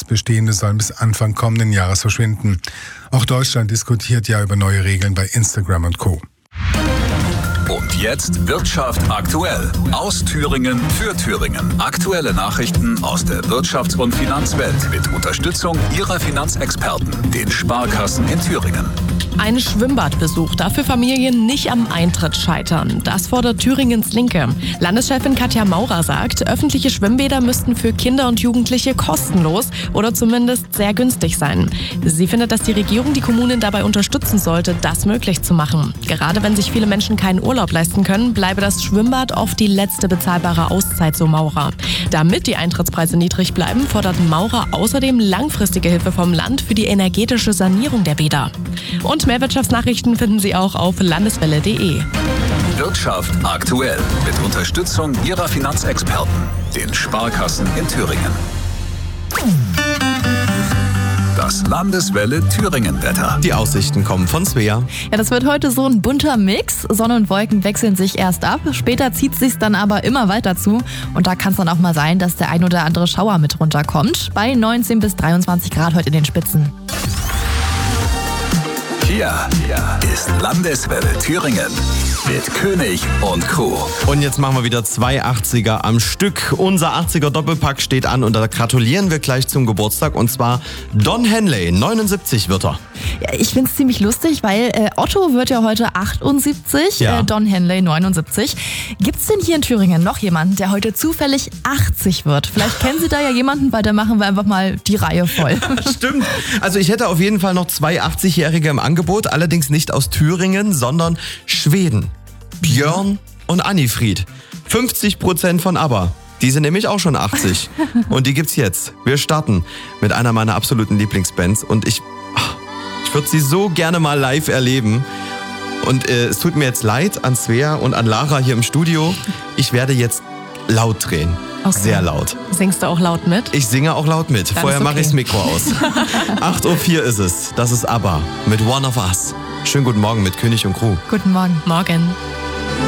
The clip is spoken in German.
bestehende soll bis Anfang kommenden Jahres verschwinden. Auch Deutschland diskutiert ja über neue Regeln bei Instagram und Co. Und jetzt Wirtschaft aktuell. Aus Thüringen für Thüringen. Aktuelle Nachrichten aus der Wirtschafts- und Finanzwelt mit Unterstützung Ihrer Finanzexperten, den Sparkassen in Thüringen. Ein Schwimmbadbesuch darf für Familien nicht am Eintritt scheitern. Das fordert Thüringens Linke. Landeschefin Katja Maurer sagt, öffentliche Schwimmbäder müssten für Kinder und Jugendliche kostenlos oder zumindest sehr günstig sein. Sie findet, dass die Regierung die Kommunen dabei unterstützen sollte, das möglich zu machen. Gerade wenn sich viele Menschen keinen Urlaub leisten können, bleibe das Schwimmbad oft die letzte bezahlbare Auszeit, so Maurer. Damit die Eintrittspreise niedrig bleiben, fordert Maurer außerdem langfristige Hilfe vom Land für die energetische Sanierung der Bäder. Und mehr Wirtschaftsnachrichten finden Sie auch auf landeswelle.de. Wirtschaft aktuell mit Unterstützung Ihrer Finanzexperten, den Sparkassen in Thüringen. Das Landeswelle Thüringen-Wetter. Die Aussichten kommen von Svea. Ja, das wird heute so ein bunter Mix. Sonne und Wolken wechseln sich erst ab. Später zieht es sich dann aber immer weiter zu. Und da kann es dann auch mal sein, dass der ein oder andere Schauer mit runterkommt. Bei 19 bis 23 Grad heute in den Spitzen. Hier ist Landeswelle Thüringen mit König und Co. Und jetzt machen wir wieder 2 80er am Stück. Unser 80er Doppelpack steht an und da gratulieren wir gleich zum Geburtstag. Und zwar Don Henley, 79 wird er. Ja, ich finde es ziemlich lustig, weil Otto wird ja heute 78, Ja. Don Henley 79. Gibt's denn hier in Thüringen noch jemanden, der heute zufällig 80 wird? Vielleicht kennen Sie da ja jemanden, weil dann machen wir einfach mal die Reihe voll. Stimmt. Also ich hätte auf jeden Fall noch 2 80-Jährige im Angebot, allerdings nicht aus Thüringen, sondern Schweden. Björn und Annifried. 50% von ABBA. Die sind nämlich auch schon 80. Und die gibt's jetzt. Wir starten mit einer meiner absoluten Lieblingsbands und ich würde sie so gerne mal live erleben. Und es tut mir jetzt leid an Svea und an Lara hier im Studio. Ich werde jetzt laut drehen. Okay. Sehr laut. Singst du auch laut mit? Ich singe auch laut mit. Dann Vorher ist mache okay. ich das Mikro aus. 8:04 Uhr ist es. Das ist ABBA mit One of Us. Schönen guten Morgen mit König und Crew. Guten Morgen. Morgen.